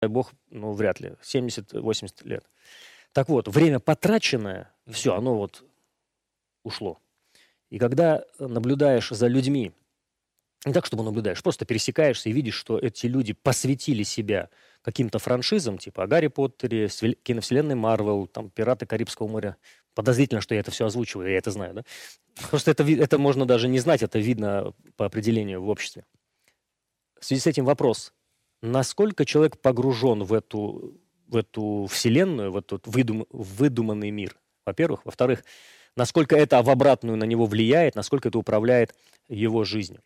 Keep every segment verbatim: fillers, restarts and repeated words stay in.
Бог, ну, вряд ли, семьдесят-восемьдесят лет. Так вот, время потраченное, все, оно вот ушло. И когда наблюдаешь за людьми, не так, чтобы наблюдаешь, просто пересекаешься и видишь, что эти люди посвятили себя каким-то франшизам, типа о Гарри Поттере, киновселенной Марвел, там, Пираты Карибского моря. Подозрительно, что я это все озвучиваю, я это знаю, да? Просто это, это можно даже не знать, это видно по определению в обществе. В связи с этим вопрос. Насколько человек погружен в эту, в эту вселенную, в этот выдум, выдуманный мир, во-первых. Во-вторых, насколько это в обратную на него влияет, насколько это управляет его жизнью.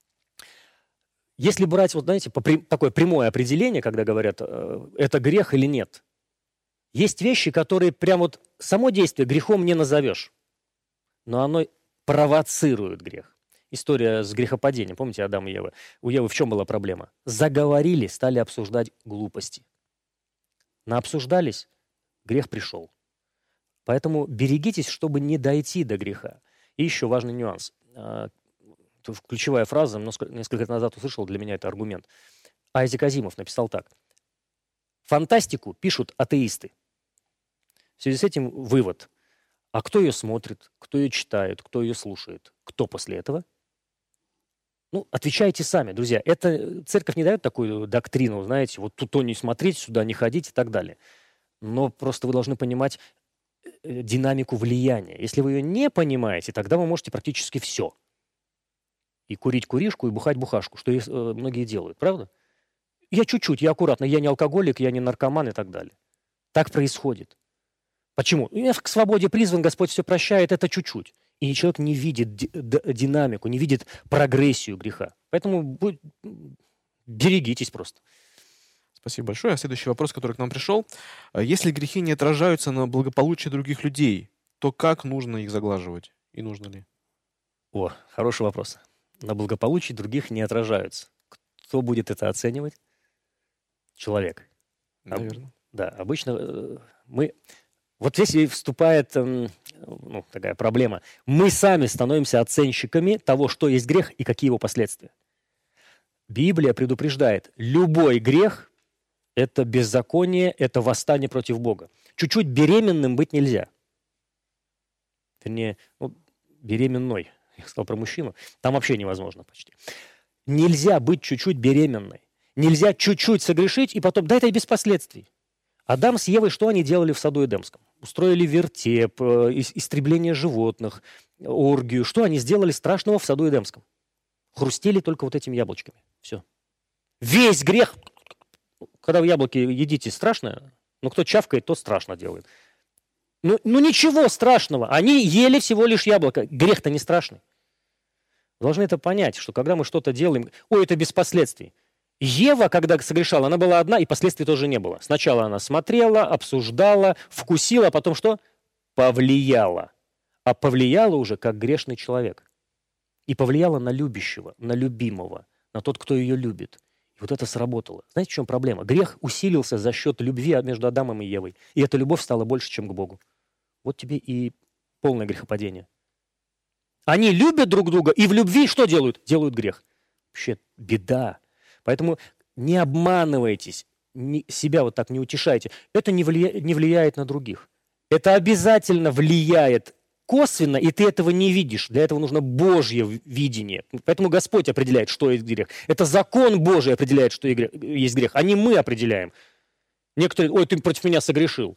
Если брать, вот знаете, по, такое прямое определение, когда говорят, это грех или нет, есть вещи, которые прям вот само действие грехом не назовешь, но оно провоцирует грех. История с грехопадением. Помните Адам и Ева? У Евы в чем была проблема? Заговорили, стали обсуждать глупости. Наобсуждались, грех пришел. Поэтому берегитесь, чтобы не дойти до греха. И еще важный нюанс. Ключевая фраза, несколько лет назад услышал, для меня это аргумент. Айзек Азимов написал так. Фантастику пишут атеисты. В связи с этим вывод. А кто ее смотрит, кто ее читает, кто ее слушает? Кто после этого? Ну, отвечайте сами, друзья. Это церковь не дает такую доктрину, знаете, вот тут не смотреть, сюда не ходить и так далее. Но просто вы должны понимать динамику влияния. Если вы ее не понимаете, тогда вы можете практически все. И курить куришку, и бухать бухашку, что многие делают, правда? Я чуть-чуть, я аккуратно, я не алкоголик, я не наркоман и так далее. Так происходит. Почему? Я к свободе призван, Господь все прощает, это чуть-чуть. И человек не видит динамику, не видит прогрессию греха. Поэтому будь... берегитесь просто. Спасибо большое. А следующий вопрос, который к нам пришел. Если грехи не отражаются на благополучии других людей, то как нужно их заглаживать? И нужно ли? О, хороший вопрос. На благополучии других не отражаются. Кто будет это оценивать? Человек. Наверное. Об... Да, обычно мы... Вот здесь и вступает ну, такая проблема. Мы сами становимся оценщиками того, что есть грех и какие его последствия. Библия предупреждает, любой грех – это беззаконие, это восстание против Бога. Чуть-чуть беременным быть нельзя. Вернее, ну, беременной. Я сказал про мужчину. Там вообще невозможно почти. Нельзя быть чуть-чуть беременной. Нельзя чуть-чуть согрешить и потом, да это и без последствий. Адам с Евой, что они делали в саду Эдемском? Устроили вертеп, истребление животных, оргию. Что они сделали страшного в саду Эдемском? Хрустели только вот этими яблочками. Все. Весь грех. Когда вы яблоки едите, страшно. Но кто чавкает, тот страшно делает. Ну, ну ничего страшного. Они ели всего лишь яблоко. Грех-то не страшный. Вы должны это понять, что когда мы что-то делаем, ой, это без последствий. Ева, когда согрешала, она была одна, и последствий тоже не было. Сначала она смотрела, обсуждала, вкусила, а потом что? Повлияла. А повлияла уже как грешный человек. И повлияла на любящего, на любимого, на тот, кто ее любит. И вот это сработало. Знаете, в чем проблема? Грех усилился за счет любви между Адамом и Евой. И эта любовь стала больше, чем к Богу. Вот тебе и полное грехопадение. Они любят друг друга, и в любви что делают? Делают грех. Вообще беда. Поэтому не обманывайтесь, не, себя вот так не утешайте. Это не, влия, не влияет на других. Это обязательно влияет косвенно, и ты этого не видишь. Для этого нужно Божье видение. Поэтому Господь определяет, что есть грех. Это закон Божий определяет, что есть грех, а не мы определяем. Некоторые, ой, ты против меня согрешил.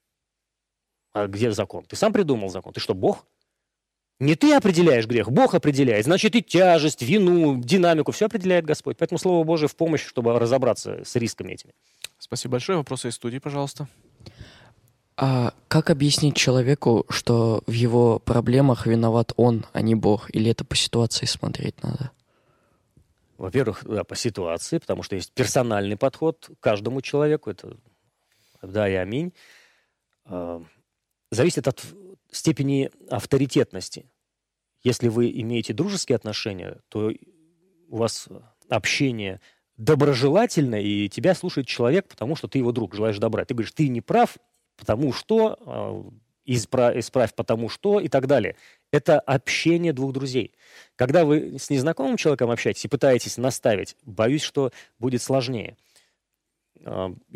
А где закон? Ты сам придумал закон. Ты что, Бог? Не ты определяешь грех, Бог определяет. Значит, и тяжесть, вину, динамику, все определяет Господь. Поэтому Слово Божие в помощь, чтобы разобраться с рисками этими. Спасибо большое. Вопросы из студии, пожалуйста. А как объяснить человеку, что в его проблемах виноват он, а не Бог? Или это по ситуации смотреть надо? Во-первых, да, по ситуации, потому что есть персональный подход к каждому человеку. Это да и аминь. Зависит от степени авторитетности. Если вы имеете дружеские отношения, то у вас общение доброжелательное, и тебя слушает человек, потому что ты его друг, желаешь добра. Ты говоришь, ты не прав, потому что, исправь, исправь потому что и так далее. Это общение двух друзей. Когда вы с незнакомым человеком общаетесь и пытаетесь наставить, боюсь, что будет сложнее. а,